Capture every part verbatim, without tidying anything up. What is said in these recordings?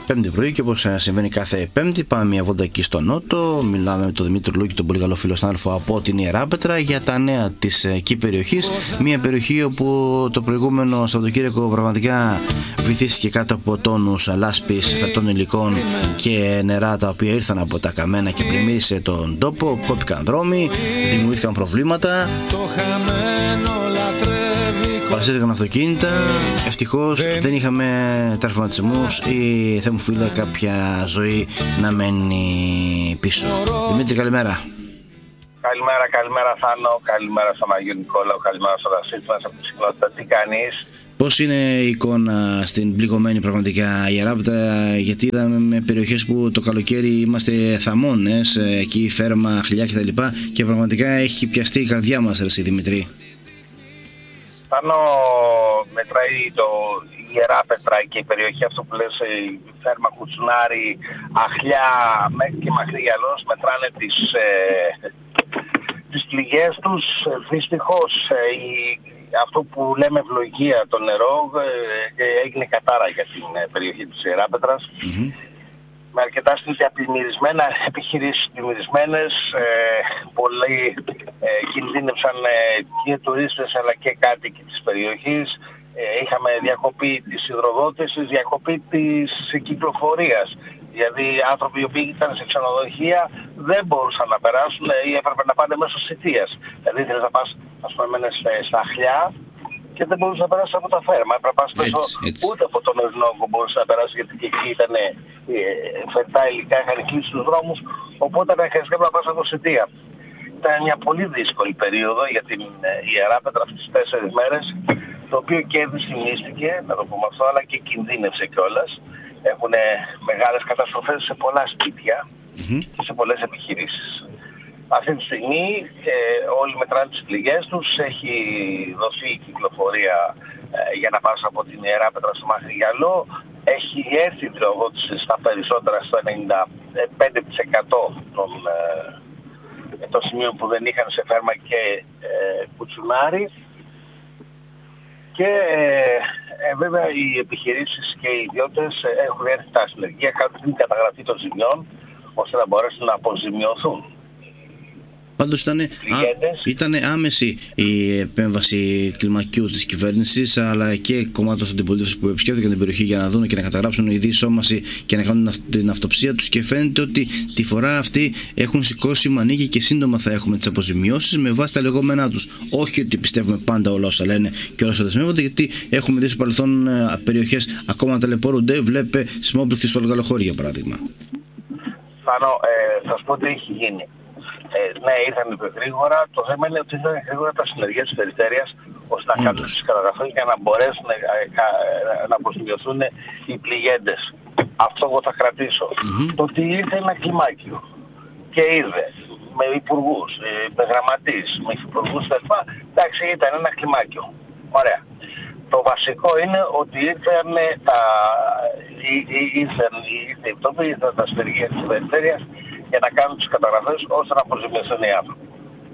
Πέμπτη πρωί και όπως συμβαίνει κάθε Πέμπτη, πάμε μια βόλτα εκεί στο Νότο. Μιλάμε με τον Δημήτρη Λούκη, τον πολύ καλό φίλο συνάδελφο από την Ιεράπετρα, για τα νέα της εκεί περιοχής. Μια περιοχή όπου το προηγούμενο Σαββατοκύριακο πραγματικά βυθίστηκε κάτω από τόνους λάσπης, φερτών υλικών και νερά τα οποία ήρθαν από τα καμένα και πλημμύρισε τον τόπο. Κόπηκαν δρόμοι, δημιουργήθηκαν προβλήματα. Παρασύρθηκαν αυτοκίνητα. Ευτυχώς δεν είχαμε τραυματισμούς ή, θα μου φίλε, κάποια ζωή να μένει πίσω. Δημήτρη, καλημέρα. Καλημέρα, καλημέρα Θάνο, καλημέρα στον Αγίο Νικόλαο, καλημέρα στον Ρασίτη μας από τη συχνότητα. Τι κάνεις? Πώς είναι η εικόνα στην πληγωμένη πραγματικά Ιεράπετρα, γιατί είδαμε με περιοχές που το καλοκαίρι είμαστε θαμώνες, εκεί Φέρμα, Χλιά κτλ. Και, και πραγματικά έχει πιαστεί η καρδιά μας, ρε Δημητρή. Πάνω μετράει το Ιεράπετρα και η περιοχή αυτό που λες, η Φέρμα, Κουτσουνάρη, Αχλιά μέχρι και Μαχριγιαλός μετράνε τις, ε, τις πληγές τους. Δυστυχώς ε, η, αυτό που λέμε ευλογία το νερό ε, έγινε κατάρα για την ε, περιοχή της Ιεράπετρας. Mm-hmm. Με αρκετά στοιχεία πλημμυρισμένα, επιχειρήσεις πλημμυρισμένες, ε, πολλοί ε, κινδύνευσαν ε, και τουρίστες αλλά και κάτοικοι της περιοχής. Ε, είχαμε διακοπή της υδροδότησης, διακοπή της κυκλοφορίας. Δηλαδή άνθρωποι οι οποίοι ήταν σε ξενοδοχεία δεν μπορούσαν να περάσουν ή έπρεπε να πάνε μέσω σιτίας. Δηλαδή ήθελες να πας, ας πούμε, μένες στα Αχλιά και δεν μπορούσε να περάσει από τα Φέρμα. Έπρεπε να πας μέσω, ούτε από τον Ορεινόγκο μπορούσε να περάσει, γιατί και εκεί ήταν ε, φερτά υλικά, είχαν κλείσει τους δρόμους, οπότε αναγκαστικά να πας από Σιτία. Ήταν μια πολύ δύσκολη περίοδο για την ε, Ιεράπετρα αυτές τις τέσσερις μέρες, το οποίο και δυστυχίστηκε, να το πούμε αυτό, αλλά και κινδύνευσε κιόλας. Έχουν μεγάλες καταστροφές σε πολλά σπίτια mm-hmm. και σε πολλές επιχειρήσεις. Αυτή τη στιγμή ε, όλοι μετράνε τις πληγές τους. Έχει δοθεί η κυκλοφορία ε, για να πας από την Ιεράπετρα στο Μαχριγιαλό. Έχει έρθει η υδροδότηση στα περισσότερα, στο ενενήντα πέντε τοις εκατό των, ε, των σημείων που δεν είχαν σε Φέρμα και ε, Κουτσουνάρη. Και ε, ε, βέβαια οι επιχειρήσεις και οι ιδιώτες έχουν έρθει τα συνεργεία, κάνουν την καταγραφή των ζημιών ώστε να μπορέσουν να αποζημιωθούν. Πάντως ήταν, ήταν άμεση η επέμβαση κλιμακίου της κυβέρνησης, αλλά και κομμάτων των αντιπολίτευσης που επισκέφθηκαν την περιοχή για να δουν και να καταγράψουν η διεισόμαση και να κάνουν την αυτοψία τους, και φαίνεται ότι τη φορά αυτή έχουν σηκώσει μανίκι και σύντομα θα έχουμε τις αποζημιώσεις με βάση τα λεγόμενά τους. Όχι ότι πιστεύουμε πάντα όλα όσα λένε και όλα όσα δεσμεύονται, γιατί έχουμε δει στο παρελθόν περιοχές ακόμα να ταλαιπωρούνται. Βλέπε Σμόπληκτη στο Λογαλοχώρι για παράδειγμα. Πάνω, ε, θα σου πω τι έχει γίνει. Ε, ναι, ήρθαν πιο γρήγορα. Το θέμα είναι ότι ήρθαν γρήγορα τα συνεργεία της περιφέρειας ώστε να κάνουν τις καταγραφές για να μπορέσουν να, να αποζημιωθούν οι πληγέντες. Αυτό εγώ θα κρατήσω. Mm-hmm. Το ότι ήρθε ένα κλιμάκιο και είδε με υπουργούς, με γραμματείς, με υφυπουργούς κλπ. Εντάξει, ήταν ένα κλιμάκιο. Ωραία. Το βασικό είναι ότι ήρθαν τα, ήρθαν, ήρθαν οι τόποι, ήρθαν τα συνεργεία της περιφέρειας για να κάνουν τις καταγραφές ώστε να αποζημιωθούν οι άνθρωποι.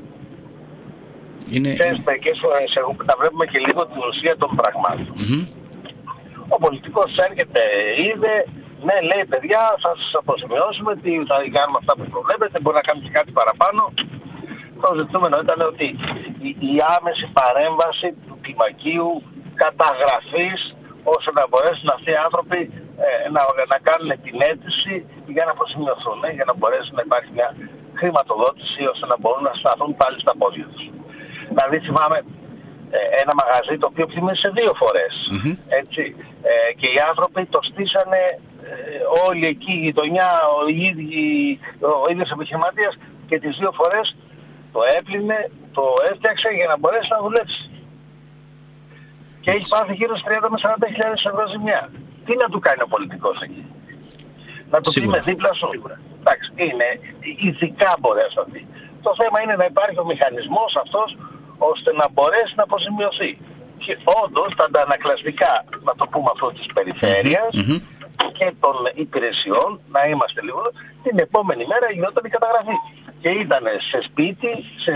Είναι... Θες μερικές φορές να βλέπουμε και λίγο την ουσία των πραγμάτων. Mm-hmm. Ο πολιτικός έρχεται, είδε, ναι, λέει, παιδιά, θα σας αποζημιώσουμε, τι θα κάνουμε αυτά που προβλέπετε, μπορεί να κάνουμε και κάτι παραπάνω. Το ζητούμενο ήταν ότι η, η άμεση παρέμβαση του κλιμακίου καταγραφής ώστε να μπορέσουν αυτοί οι άνθρωποι ε, να, να κάνουν την αίτηση για να αποζημιωθούν, ε, για να μπορέσουν να υπάρχει μια χρηματοδότηση ώστε να μπορούν να σταθούν πάλι στα πόδια τους. Δηλαδή θυμάμαι ε, ένα μαγαζί το οποίο πλημμύρισε δύο φορές. Mm-hmm. Έτσι, ε, και οι άνθρωποι το στήσανε ε, όλοι εκεί, η γειτονιά, ο, ο, ο ίδιος επιχειρηματίας, και τις δύο φορές το έπλυνε, το έφτιαξε για να μπορέσει να δουλέψει. Και έχει πάθει γύρω στις τριάντα με σαράντα χιλιάδες ευρώ ζημιά. Τι να του κάνει ο πολιτικός εκεί? Να του πει με δίπλα σου? Εντάξει, είναι ηθικά μπορεί να σταθεί. Το θέμα είναι να υπάρχει ο μηχανισμός αυτός ώστε να μπορέσει να αποζημιωθεί. Και όντως τα αντανακλαστικά, να το πούμε αυτό, της περιφέρειας mm-hmm. και των υπηρεσιών, να είμαστε λίγο, την επόμενη μέρα γινόταν η καταγραφή. Και ήταν σε σπίτι, σε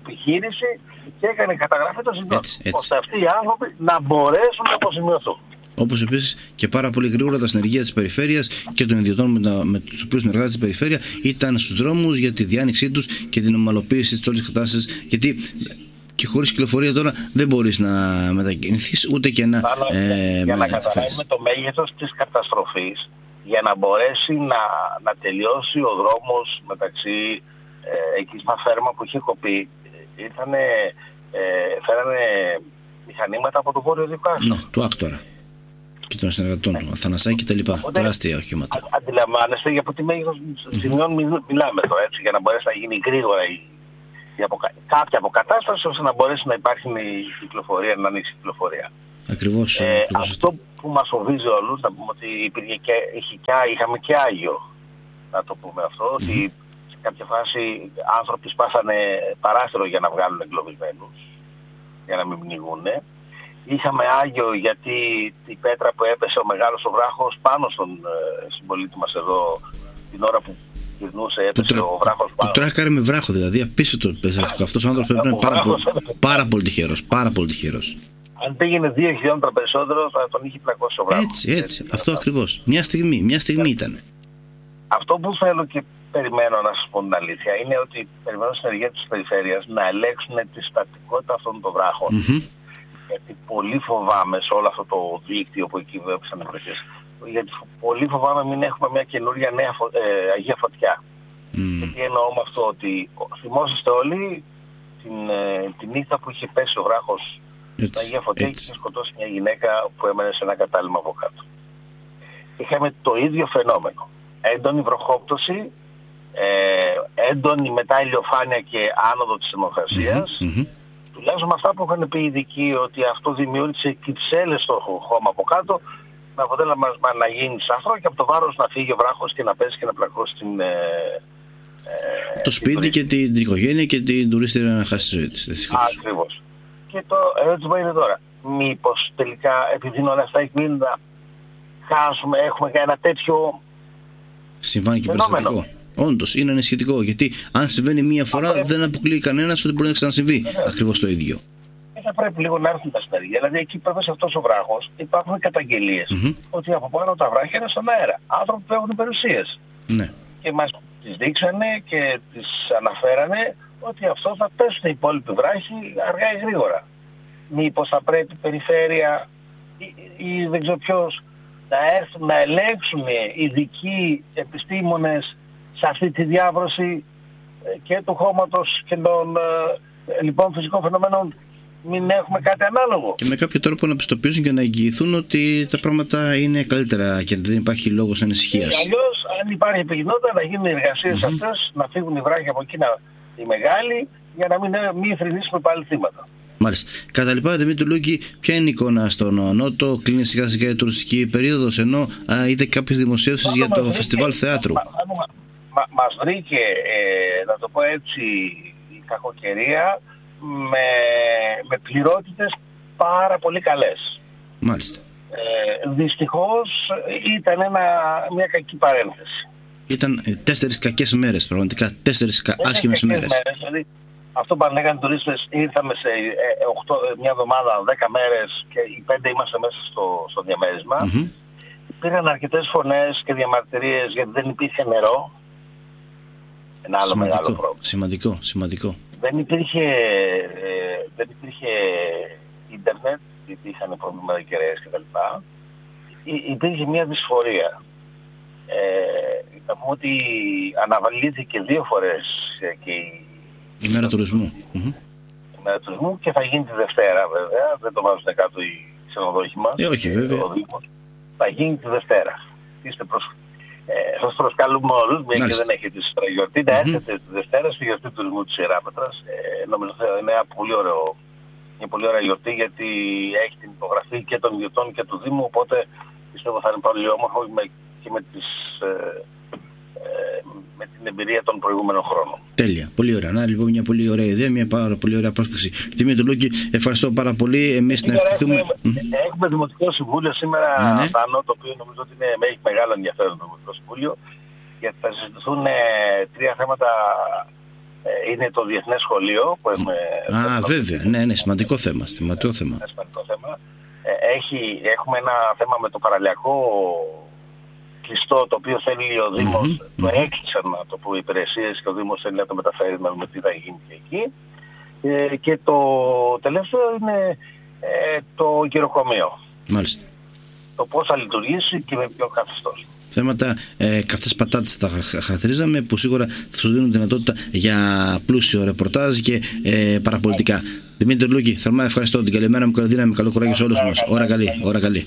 επιχείρηση, και έκανε καταγραφή των ζημιών, ώστε αυτοί οι άνθρωποι να μπορέσουν να αποζημιωθούν. Όπως επίσης και πάρα πολύ γρήγορα τα συνεργεία της περιφέρειας και των ιδιωτών με, τα, με τους οποίους συνεργάζεται της περιφέρεια ήταν στους δρόμους για τη διάνοιξή τους και την ομαλοποίηση της όλης κατάστασης. Γιατί και χωρίς κυκλοφορία τώρα δεν μπορείς να μετακινηθείς ούτε και να. Πάνω, ε, για να καταλάβουμε το μέγεθος της καταστροφής, για να μπορέσει να, να τελειώσει ο δρόμος μεταξύ ε, εκεί στα Φέρμα που είχε κοπεί, ήρθανε, ε, φέρανε μηχανήματα από το Βόρειο Δικάστρο. Ναι, του Άκτορα και των συνεργατών του, Αθανασάκη και τα λοιπά. Τεράστια οχήματα. Α, αντιλαμβάνεστε για τι μέγεθος σημείων μιλάμε τώρα, έτσι, για να μπορέσει να γίνει γρήγορα η, η αποκα... κάποια αποκατάσταση, ώστε να μπορέσει να υπάρχει η κυκλοφορία, να ανοίξει η κυκλοφορία. Ακριβώς. Ε, ακριβώς αυτό που μας φοβίζει όλους, να πούμε ότι υπήρχε και, είχε και, είχαμε και Άγιο, να το πούμε αυτό, mm-hmm. ότι σε κάποια φάση άνθρωποι σπάσανε παράθυρο για να βγάλουν εγκλωβισμένους, για να μην πνιγούν. Είχαμε Άγιο γιατί η πέτρα που έπεσε ο μεγάλος ο βράχος πάνω στον ε, συμπολίτη μας εδώ την ώρα που γυρνούσε, έπεσε ο βράχος πάνω. Το τράκαρε με βράχο, δηλαδή απίστευτο περιστατικό. Αυτός ο άνθρωπος πρέπει να είναι πάρα, πολύ, πάρα πολύ τυχερός, πάρα πολύ τυχερός. Αν πήγαινε δύο χιλιόμετρα περισσότερο θα τον είχε πλακώσει ο βράχος. Έτσι, έτσι, έτσι, αυτό ακριβώς. Μια στιγμή, μια στιγμή ήταν. Αυτό που θέλω και περιμένω να σας πω την αλήθεια είναι ότι περιμένω στην ενεργεία της περιφέρειας να ελέγξουν τη στατικότητα αυτών των βράχων. Mm-hmm. Γιατί πολύ φοβάμαι σε όλο αυτό το δίκτυο που εκεί βέβαιξαν οι βροχές. Γιατί πολύ φοβάμαι μην έχουμε μια καινούργια νέα φω... ε, Αγία Φωτιά. Mm. Και τι εννοώ με αυτό, ότι θυμόσαστε όλοι την, ε, την νύχτα που είχε πέσει ο βράχος στην Αγία Φωτιά και είχε σκοτώσει μια γυναίκα που έμενε σε ένα κατάλημα από κάτω. Είχαμε το ίδιο φαινόμενο. Έντονη βροχόπτωση, ε, έντονη μετά ηλιοφάνεια και άνοδο της θερμοκρασίας. Mm-hmm. Τουλάχιστον με αυτά που είχαν πει οι ειδικοί, ότι αυτό δημιούργησε κυψέλες στο χώμα από κάτω, με αποτέλεσμα να γίνει σαφρό και από το βάρος να φύγει ο βράχος και να πέσει και να πλακώσει την, ε, ε, το σπίτι την και την, την οικογένεια και την τουρίστρια να χάσει τη ζωή της. Ακριβώς. Και το ερώτημα είναι τώρα, μήπως τελικά επειδή είναι όλα αυτά εκμήνυτα χάσουμε, έχουμε ένα τέτοιο συμβάνει και περιστατικό. Όντως είναι ανησυχητικό, γιατί αν συμβαίνει μία φορά πρέπει... δεν αποκλείει κανένας ότι μπορεί να ξανασυμβεί ακριβώς το ίδιο. Θα πρέπει λίγο να έρθουν τα συνεργεία. Δηλαδή εκεί που έπεσε αυτός ο βράχος υπάρχουν καταγγελίες mm-hmm. ότι από πάνω τα βράχια είναι στον αέρα. Άνθρωποι που έχουν περιουσίες. Ναι. Και μας τις δείξανε και τις αναφέρανε ότι αυτό θα πέσουν οι υπόλοιποι βράχοι αργά ή γρήγορα. Μήπως θα πρέπει η περιφέρεια ή, ή δεν ξέρω ποιος να έρθουν να ελέγξουν ειδικοί επιστήμονες σε αυτή τη διάβρωση και του χώματος και των ε, λοιπόν φυσικών φαινομένων, μην έχουμε κάτι ανάλογο. Και με κάποιο τρόπο να πιστοποιήσουν και να εγγυηθούν ότι τα πράγματα είναι καλύτερα και δεν υπάρχει λόγος ανησυχίας. Αλλιώς, αν υπάρχει επικοινότητα, να γίνουν οι εργασίες mm-hmm. αυτές, να φύγουν οι βράχοι από εκεί, οι μεγάλοι, για να μην, μην θρηνήσουμε πάλι θύματα. Μάλιστα. Κατά λοιπά, Δημήτρη Λούκη, ποια είναι η εικόνα στον Νότο? Κλείνει σιγά σιγά η τουριστική περίοδος, ενώ α, είδε κάποιες δημοσίευσεις για το βρήκε, φεστιβάλ θεάτρου. Μα, μα, μα, μας βρήκε, ε, να το πω έτσι, η κακοκαιρία με, με πληρότητες πάρα πολύ καλές. Μάλιστα. Ε, δυστυχώς ήταν ένα, μια κακή παρένθεση. Ήταν ε, τέσσερις κακές μέρες, πραγματικά τέσσερις κα, άσχημες μέρες. μέρες δηλαδή, αυτό που λέγανε τουρίστες, ήρθαμε σε ε, οκτώ, μια εβδομάδα, δέκα μέρες και οι πέντε είμαστε μέσα στο, στο διαμέρισμα. Mm-hmm. Πήραν αρκετές φωνές και διαμαρτυρίες γιατί δεν υπήρχε νερό. Ένα άλλο σημαντικό, μεγάλο πρόβλημα. Σημαντικό, σημαντικό. Δεν υπήρχε, ε, δεν υπήρχε ίντερνετ, γιατί είχαν προβλήματα κεραίες κτλ. Υπήρχε μια δυσφορία. Ε, θα πούμε ότι αναβαλήθηκε δύο φορές και η Η μέρα τουρισμού. Mm-hmm. Η μέρα τουρισμού και θα γίνει τη Δευτέρα βέβαια. Δεν το βάζουν κάτω οι ξενοδόχοι μας. Ε, όχι βέβαια. Θα γίνει τη Δευτέρα. Είστε προς... ε, σας προσκαλούμε όλους, μια και δεν έχετε τη γιορτή, να mm-hmm. έρθετε τη Δευτέρα στη γιορτή τουρισμού της Ιεράπετρας. Ε, νομίζω ότι είναι ένα πολύ ωραίο, μια πολύ ωραία γιορτή, γιατί έχει την υπογραφή και των ιδιωτών και του Δήμου, οπότε πιστεύω θα είναι πολύ όμορφο και με τις... Ε, με την εμπειρία των προηγούμενων χρόνων. Τέλεια. Πολύ ωραία. Να λοιπόν μια πολύ ωραία ιδέα, μια πάρα πολύ ωραία πρόσκληση. Δημήτρη Λούκη, ευχαριστώ πάρα πολύ. Εμείς να ευχηθούμε. Έχουμε, έχουμε Δημοτικό Συμβούλιο σήμερα, ναι, ναι. Πάνω, το οποίο νομίζω ότι είναι, έχει μεγάλο ενδιαφέρον το Δημοτικό Συμβούλιο, γιατί θα συζητηθούν ε, τρία θέματα. Ε, είναι το Διεθνές Σχολείο που έχουμε. Α, βέβαια. Ναι, ναι, σημαντικό θέμα. Σημαντικό θέμα. Σημαντικό θέμα. έχει, έχουμε ένα θέμα με το παραλιακό κλειστό, το οποίο θέλει ο Δήμος, mm-hmm. το έκλεισαν να το πω υπηρεσίες και ο Δήμος θέλει να το μεταφέρει, να δούμε τι θα γίνει και εκεί. Ε, και το τελευταίο είναι ε, το γυροκομείο. Μάλιστα. Το πώς θα λειτουργήσει και με ποιο καθεστώς. Θέματα ε, καυτές πατάτες τα χαρακτηρίζαμε, που σίγουρα θα σου δίνουν δυνατότητα για πλούσιο ρεπορτάζ και ε, παραπολιτικά. Δημήτρη Λούκη, θερμά ευχαριστώ. Την καλημέρα μου, καλή δύναμη, καλό κουράγιο σε όλους μας. Ώρα καλή, ώρα καλή.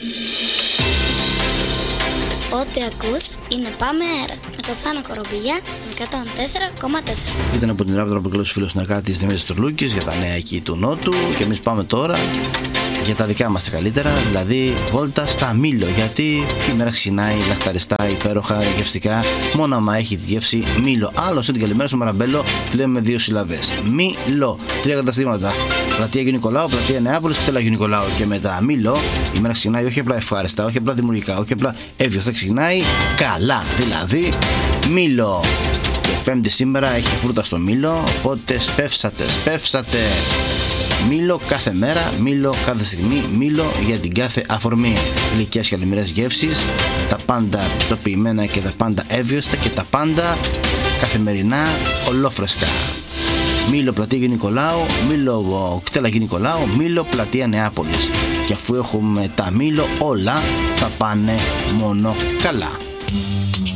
Ό,τι ακούς είναι Πάμε Αέρα με το Θάνο Κορομπηλιά στον εκατόν τέσσερα κόμμα τέσσερα. Ήταν από την Ράπτρα που κλείσει ο φίλος συνεργάτης Δημήτρης Τουρλούκης για τα νέα εκεί του Νότου, και εμείς πάμε τώρα για τα δικά μας τα καλύτερα, δηλαδή βόλτα στα Μήλο. Γιατί η μέρα ξεκινάει λαχταριστά, υπέροχα, γευστικά, μόνο άμα έχει τη γεύση Μήλο. Άλλωστε την καλημέρα στο Μαραμπέλο τη λέμε με δύο συλλαβές. Μήλο. Τρία καταστήματα. Πλατεία Αγίου Νικολάου, πλατεία Νεάπολης και τέλα Αγίου Νικολάου. Και με τα Μήλο η μέρα ξεκινάει όχι απλά ευχάριστα, όχι απλά δημιουργικά, όχι απλά εύγευστα, ξεκινάει καλά. Δηλαδή Μήλο. Και Πέμπτη σήμερα έχει φρούτα στο Μήλο, οπότε σπεύσατε, σπεύσατε. Μήλο κάθε μέρα, Μήλο κάθε στιγμή, Μήλο για την κάθε αφορμή. Γλυκές και αλμυρές γεύσεις, τα πάντα πιστοποιημένα και τα πάντα εύγευστα και τα πάντα καθημερινά ολόφρεσκα. Μήλο πλατεία Αγίου Νικολάου, Μήλο κτέλα Αγίου Νικολάου, Μήλο πλατεία Νεάπολης. Και αφού έχουμε τα Μήλο όλα θα πάνε μόνο καλά.